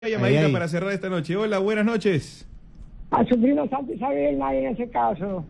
Llamadita para cerrar esta noche. Hola, buenas noches. A su primo Santi Isabel, nadie en ese caso.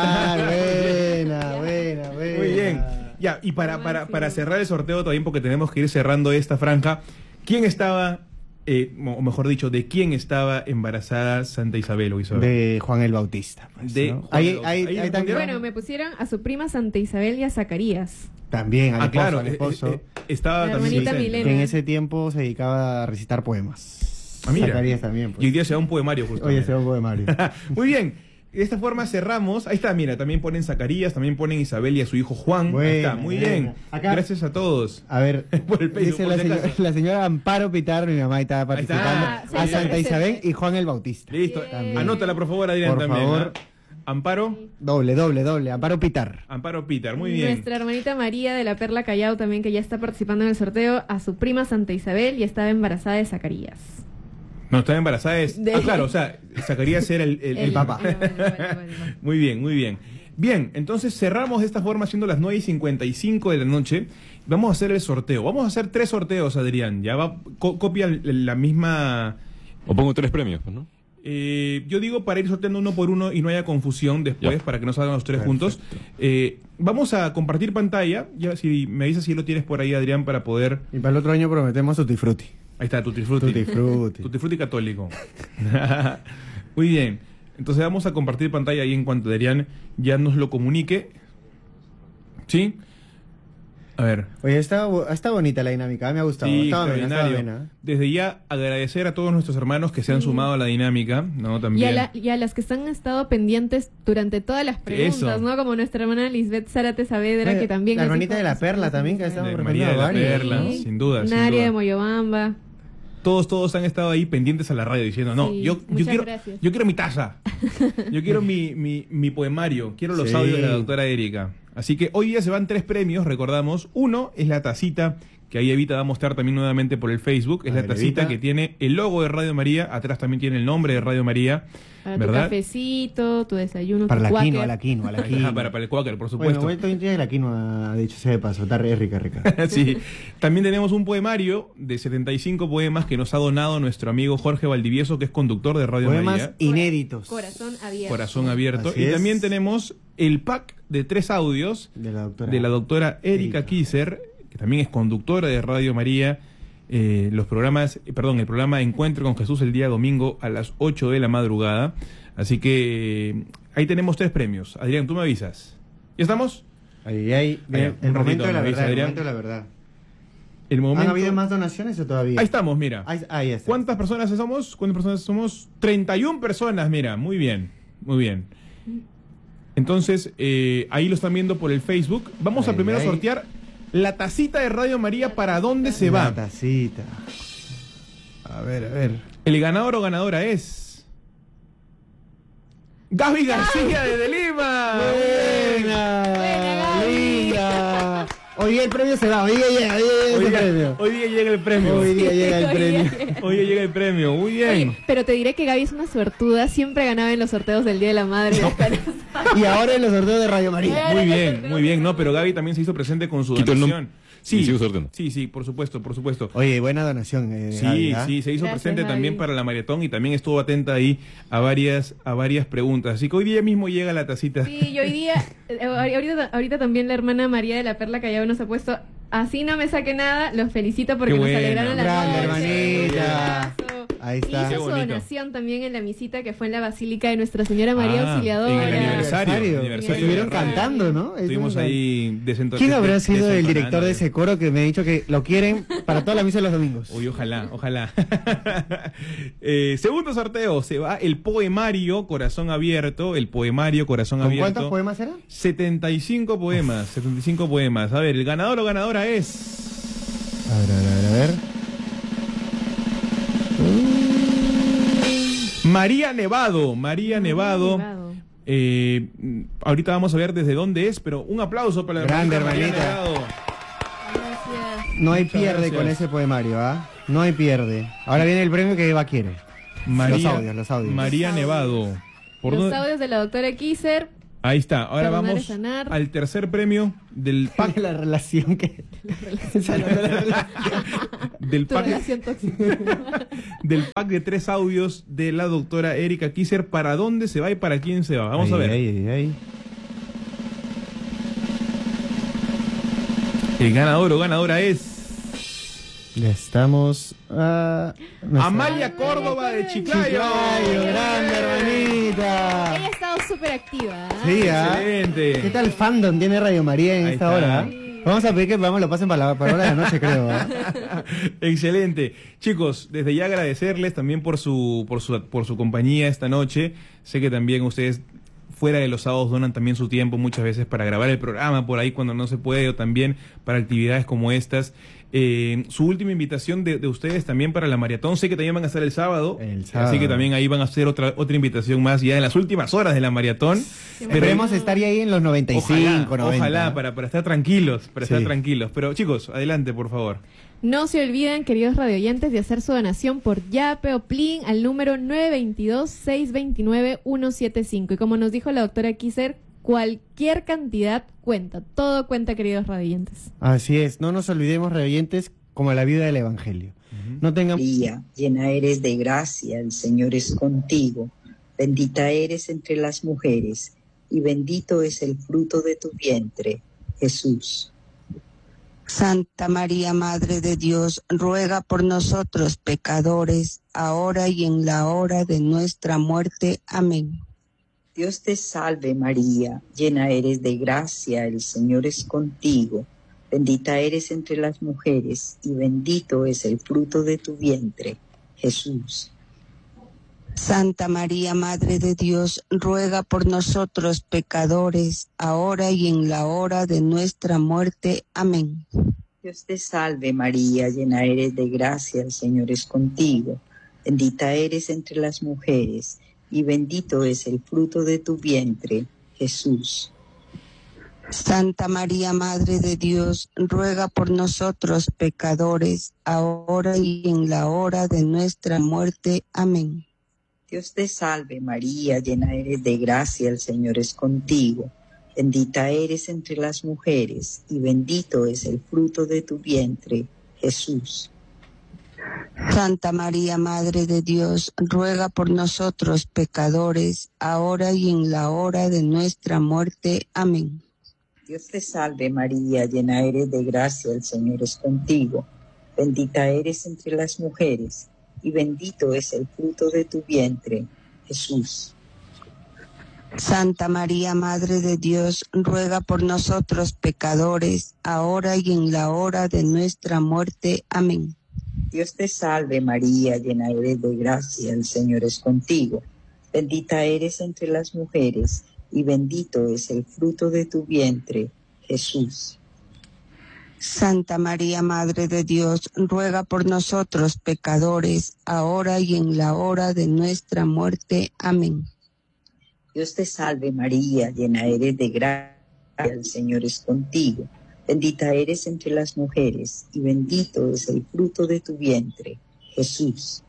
Buena. Muy bien. Ya, y para cerrar el sorteo también, porque tenemos que ir cerrando esta franja, ¿quién estaba, o mejor dicho, de quién estaba embarazada Santa Isabel o Isabel? De Juan el Bautista. Pues, de ¿no? Juan Ahí también. Bueno, me pusieron a su prima Santa Isabel y a Zacarías. También, al claro, al esposo, estaba La también hermanita presente. Milena. que en ese tiempo se dedicaba a recitar poemas. Mira. Zacarías también. Pues. Y hoy día se da un poemario justo. Oye, se va un poemario. Muy bien. De esta forma cerramos. Ahí está, mira, también ponen Zacarías, también ponen Isabel y a su hijo Juan. Buena, Ahí está, muy bien. buena. Acá- Gracias a todos. A ver, Por el Facebook, dice por si la, acaso. la señora Amparo Pitar, mi mamá estaba Ahí está. participando. Ah, A sí, Santa sí, Isabel sí. y Juan el Bautista. Listo. Bien. Anótala, por favor, Adrián, Por también. favor. ¿Ah? Amparo. Doble. Amparo Pitar. Amparo Peter, muy bien. Nuestra hermanita María de la Perla Callao también, que ya está participando en el sorteo, a su prima Santa Isabel y estaba embarazada de Zacarías. No, estaba embarazada. De- Ah, claro, o sea, Zacarías era el papá. Vale. Muy bien, muy bien. Bien, entonces cerramos de esta forma siendo las 9:55 de la noche. Vamos a hacer el sorteo. Vamos a hacer 3 sorteos, Adrián. Ya va, copia la misma... O pongo 3 premios, pues, ¿no? yo digo para ir sorteando uno por uno y no haya confusión después, Ya. para que no salgan los 3 Perfecto. juntos. Vamos a compartir pantalla. Ya, si me dices si lo tienes por ahí, Adrián, para poder... Y para el otro año prometemos Tutti Frutti. Ahí está, Tutti Frutti. Tutti Frutti. Tutti Frutti católico. Muy bien. Entonces vamos a compartir pantalla ahí en cuanto Adrián ya nos lo comunique. ¿Sí? A ver. Oye, está bonita la dinámica, me ha gustado. Sí, Estaba buena, extraordinario. estaba buena. Desde ya agradecer a todos nuestros hermanos que se han sumado a la dinámica, ¿no? Y También. y a las que han estado pendientes durante todas las preguntas, Eso. ¿no? Como nuestra hermana Lisbeth Zárate Saavedra, Oye, que también... la nos hermanita dijo de la a su Perla prima también, que ha Santa estado De Isabel. María de la varios. Perla, Sí. sin duda. sin Naria duda. de Moyobamba. Todos han estado ahí pendientes a la radio diciendo, no, Sí, yo muchas quiero, gracias. yo quiero mi taza, yo quiero mi poemario, quiero los Sí. audios de la doctora Erika. Así que hoy día se van 3 premios, recordamos. Uno es la tacita, que ahí Evita va a mostrar también nuevamente por el Facebook. Es A la ver, tacita Evita. que tiene el logo de Radio María, atrás también tiene el nombre de Radio María, Para tu ¿verdad? cafecito, tu desayuno, Para tu la quaker. quinoa, la quinoa. Para el Quaker, por Bueno, supuesto. bueno, todavía la quinoa, dicho sea de paso, está rica. Sí. También tenemos un poemario de 75 poemas que nos ha donado nuestro amigo Jorge Valdivieso, que es conductor de Radio Poemas María. inéditos. Corazón abierto. Corazón abierto. Así Y es. también tenemos el pack de 3 audios De la doctora Erika Erika. Kisser, que también es conductora de Radio María. El programa Encuentro con Jesús el día domingo a las 8 de la madrugada. Así que ahí tenemos 3 premios. Adrián, tú me avisas. ¿Ya estamos? Ahí, Ahí, el un momento ratito, de la me avisa, verdad, el Adrián. momento de la verdad. El momento... ¿Han habido más donaciones o todavía? Ahí estamos, mira. Ahí está. ¿Cuántas personas somos? 31 personas, mira, muy bien, muy bien. Entonces, ahí lo están viendo por el Facebook. Vamos a Ahí, primero ahí. sortear la tacita de Radio María. ¿Para dónde se va? La tacita. A ver. El ganador o ganadora es... Gaby García desde Lima. Buena, Gaby. linda. Hoy día el premio se va, hoy día llega el premio. Hoy día llega el premio. Hoy día llega el Hoy premio. día. Hoy día llega el premio, muy bien. Oye, pero te diré que Gaby es una suertuda, siempre ganaba en los sorteos del Día de la Madre. Y ahora en los sorteos de Radio María. Muy bien, no, pero Gaby también se hizo presente con su Quito el donación. y sigo sorteando. Sí, por supuesto. Oye, buena donación. Sí, Gaby, ¿ah? sí, se hizo Gracias, presente Gaby. también para la maratón y también estuvo atenta ahí a varias preguntas. Así que hoy día mismo llega la tacita. Sí, y hoy día, ahorita también la hermana María de la Perla Callao nos ha puesto, así no me saque nada, los felicito porque Qué nos buena. alegraron la Grande, noche. hermanita. Un abrazo. Ahí está. Qué Hizo su bonito. donación también en la misita que fue en la Basílica de Nuestra Señora María Ah, Auxiliadora. en el aniversario. Estuvieron cantando, ¿no? Estuvimos ahí desentonando. ¿Quién habrá sido el director de ese coro que me ha dicho que lo quieren para toda la misa de los domingos? Uy, ojalá. Segundo sorteo, se va el poemario Corazón Abierto. El poemario Corazón ¿Con Abierto. cuántos poemas eran? 75 poemas. A ver, el ganador o ganadora es... A ver. María Nevado. Nevado. Ahorita vamos a ver desde dónde es, pero un aplauso para la Grande, María hermanita. Nevado. Gracias. No hay Muchas pierde gracias. con ese poemario, ¿ah? No hay pierde. Ahora viene el premio que Eva quiere. María, Los audios. María Nevado. ¿Por Los dónde? audios de la doctora Kisser Ahí está. Ahora Perdonar vamos es sanar. al tercer premio del pack. La relación que... del Tu pack, relación tóxica. del pack de 3 audios de la doctora Erika Kisser. ¿Para dónde se va y para quién se va? Vamos a ver. Ay. El ganador o ganadora es Ya estamos... Amalia Córdoba de Chiclayo. Chiclayo, grande hermanita. Ella ha estado súper activa. Sí, Excelente. ¿Qué tal fandom tiene Radio María en Ahí esta está. hora? Vamos a pedir que lo pasen para hora de la noche, creo. Excelente. Chicos, desde ya agradecerles también por su compañía esta noche. Sé que también ustedes fuera de los sábados donan también su tiempo muchas veces para grabar el programa por ahí cuando no se puede, o también para actividades como estas. Su última invitación de ustedes también para la maratón, sé que también van a estar el sábado, así que también ahí van a hacer otra invitación más ya en las últimas horas de la maratón. Esperemos estar ahí en los 95, 90. Ojalá, para estar tranquilos, Sí. Pero chicos, adelante por favor. No se olviden, queridos radioyentes, de hacer su donación por Yape o Plin al número 922-629-175. Y como nos dijo la doctora Kisser, cualquier cantidad cuenta. Todo cuenta, queridos radioyentes. Así es, no nos olvidemos, radioyentes, como la vida del Evangelio. No tengan... María, llena eres de gracia, el Señor es contigo. Bendita eres entre las mujeres, y bendito es el fruto de tu vientre, Jesús. Santa María, Madre de Dios, ruega por nosotros pecadores, ahora y en la hora de nuestra muerte. Amén. Dios te salve María, llena eres de gracia, el Señor es contigo. Bendita eres entre las mujeres, y bendito es el fruto de tu vientre, Jesús. Santa María, Madre de Dios, ruega por nosotros pecadores, ahora y en la hora de nuestra muerte. Amén. Dios te salve María, llena eres de gracia, el Señor es contigo. Bendita eres entre las mujeres, y bendito es el fruto de tu vientre, Jesús. Santa María, Madre de Dios, ruega por nosotros pecadores, ahora y en la hora de nuestra muerte. Amén. Dios te salve María, llena eres de gracia, el Señor es contigo. Bendita eres entre las mujeres, y bendito es el fruto de tu vientre, Jesús. Santa María, Madre de Dios, ruega por nosotros pecadores, ahora y en la hora de nuestra muerte. Amén. Dios te salve María, llena eres de gracia, el Señor es contigo. Bendita eres entre las mujeres, y bendito es el fruto de tu vientre, Jesús. Santa María, Madre de Dios, ruega por nosotros pecadores, ahora y en la hora de nuestra muerte. Amén. Dios te salve María, llena eres de gracia, el Señor es contigo. Bendita eres entre las mujeres, y bendito es el fruto de tu vientre, Jesús. Santa María, Madre de Dios, ruega por nosotros pecadores, ahora y en la hora de nuestra muerte. Amén. Dios te salve María, llena eres de gracia, el Señor es contigo. Bendita eres entre las mujeres, y bendito es el fruto de tu vientre, Jesús.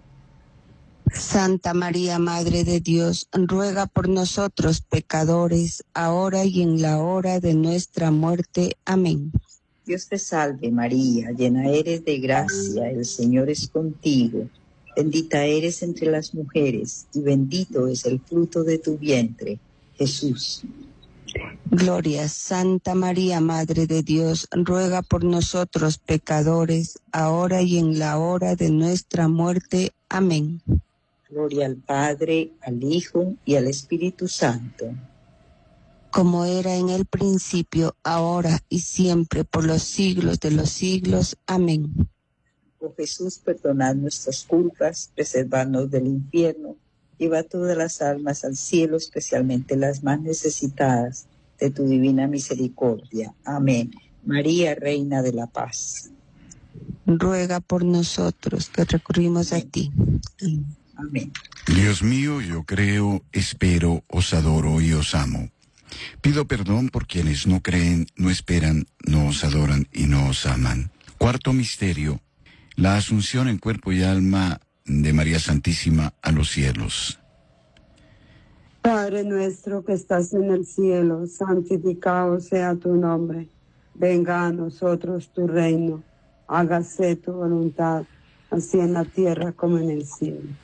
Santa María, Madre de Dios, ruega por nosotros pecadores, ahora y en la hora de nuestra muerte. Amén. Dios te salve María, llena eres de gracia, el Señor es contigo. Bendita eres entre las mujeres, y bendito es el fruto de tu vientre, Jesús. Gloria, Santa María, Madre de Dios, ruega por nosotros pecadores, ahora y en la hora de nuestra muerte. Amén. Gloria al Padre, al Hijo y al Espíritu Santo. Como era en el principio, ahora y siempre, por los siglos de los siglos. Amén. Oh Jesús, perdonad nuestras culpas, preservadnos del infierno, lleva todas las almas al cielo, especialmente las más necesitadas de tu divina misericordia. Amén. María, Reina de la Paz. Ruega por nosotros que recurrimos a ti. Amén. Dios mío, yo creo, espero, os adoro y os amo. Pido perdón por quienes no creen, no esperan, no os adoran y no os aman. Cuarto misterio, la asunción en cuerpo y alma de María Santísima a los cielos. Padre nuestro que estás en el cielo, santificado sea tu nombre. Venga a nosotros tu reino. Hágase tu voluntad, así en la tierra como en el cielo.